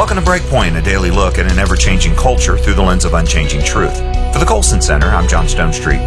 Welcome to Breakpoint, a daily look at an ever-changing culture through the lens of unchanging truth. For the Colson Center, I'm John Stonestreet.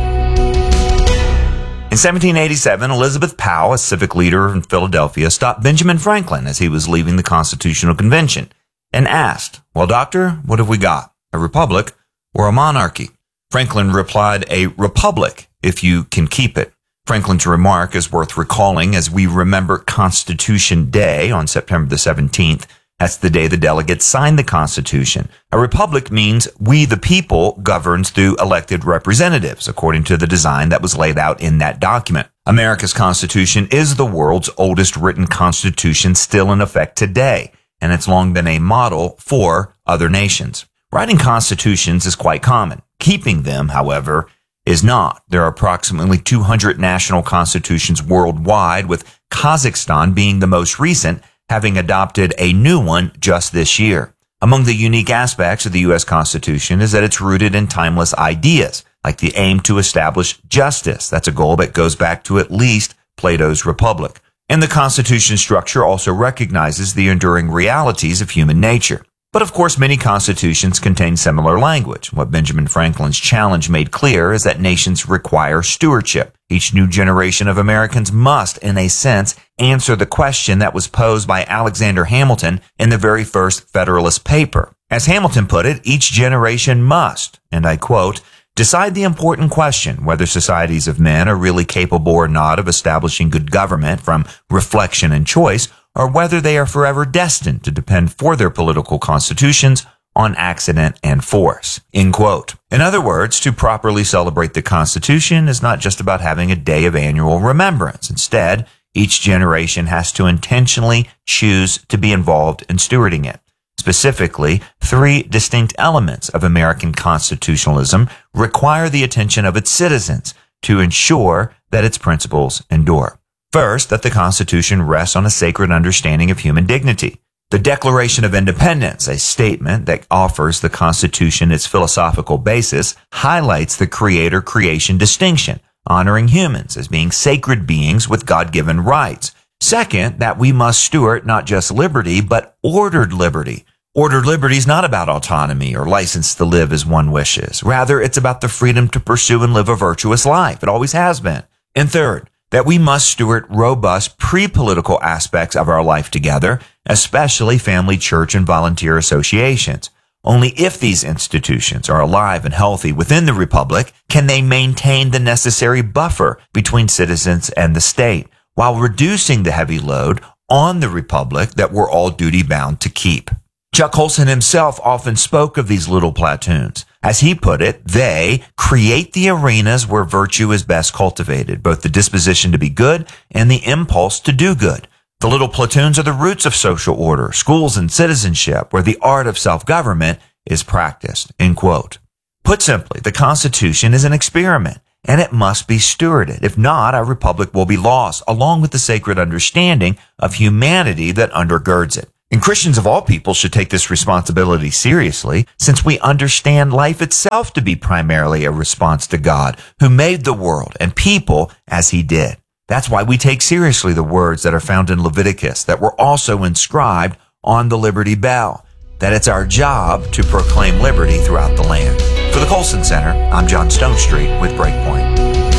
In 1787, Elizabeth Powell, a civic leader in Philadelphia, stopped Benjamin Franklin as he was leaving the Constitutional Convention and asked, "Well, doctor, what have we got? A republic or a monarchy?" Franklin replied, "A republic, if you can keep it." Franklin's remark is worth recalling as we remember Constitution Day on September the 17th. That's the day the delegates signed the Constitution. A republic means we the people governs through elected representatives, according to the design that was laid out in that document. America's Constitution is the world's oldest written constitution still in effect today, and it's long been a model for other nations. Writing constitutions is quite common. Keeping them, however, is not. There are approximately 200 national constitutions worldwide, with Kazakhstan being the most recent, having adopted a new one just this year. Among the unique aspects of the U.S. Constitution is that it's rooted in timeless ideas, like the aim to establish justice. That's a goal that goes back to at least Plato's Republic. And the Constitution structure also recognizes the enduring realities of human nature. But of course, many constitutions contain similar language. What Benjamin Franklin's challenge made clear is that nations require stewardship. Each new generation of Americans must, in a sense, answer the question that was posed by Alexander Hamilton in the very first Federalist paper. As Hamilton put it, each generation must, and I quote, "decide the important question whether societies of men are really capable or not of establishing good government from reflection and choice, or whether they are forever destined to depend for their political constitutions on accident and force." End quote. In other words, to properly celebrate the Constitution is not just about having a day of annual remembrance. Instead, each generation has to intentionally choose to be involved in stewarding it. Specifically, three distinct elements of American constitutionalism require the attention of its citizens to ensure that its principles endure. First, that the Constitution rests on a sacred understanding of human dignity. The Declaration of Independence, a statement that offers the Constitution its philosophical basis, highlights the creator-creation distinction, honoring humans as being sacred beings with God-given rights. Second, that we must steward not just liberty, but ordered liberty. Ordered liberty is not about autonomy or license to live as one wishes. Rather, it's about the freedom to pursue and live a virtuous life. It always has been. And third, that we must steward robust pre-political aspects of our life together, especially family, church, and volunteer associations. Only if these institutions are alive and healthy within the Republic can they maintain the necessary buffer between citizens and the state, while reducing the heavy load on the Republic that we're all duty-bound to keep. Chuck Colson himself often spoke of these little platoons. As he put it, they create the arenas where virtue is best cultivated, both the disposition to be good and the impulse to do good. The little platoons are the roots of social order, schools, and citizenship, where the art of self-government is practiced. End quote. Put simply, the Constitution is an experiment, and it must be stewarded. If not, our republic will be lost, along with the sacred understanding of humanity that undergirds it. And Christians of all people should take this responsibility seriously, since we understand life itself to be primarily a response to God, who made the world and people as he did. That's why we take seriously the words that are found in Leviticus that were also inscribed on the Liberty Bell, that it's our job to proclaim liberty throughout the land. For the Colson Center, I'm John Stonestreet with Breakpoint.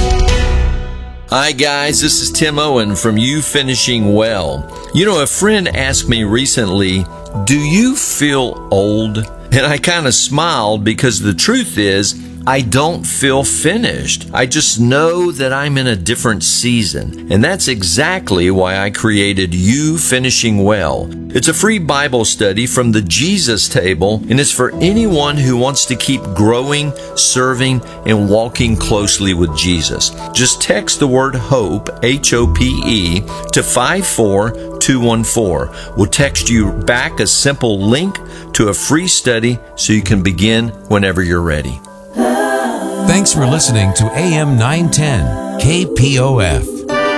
Hi guys, this is Tim Owen from You Finishing Well. You know, a friend asked me recently, "Do you feel old?" And I kind of smiled because the truth is, I don't feel finished. I just know that I'm in a different season. And that's exactly why I created You Finishing Well. It's a free Bible study from the Jesus Table, and it's for anyone who wants to keep growing, serving, and walking closely with Jesus. Just text the word HOPE, H-O-P-E, to 54214. We'll text you back a simple link to a free study so you can begin whenever you're ready. Thanks for listening to AM 910 KPOF.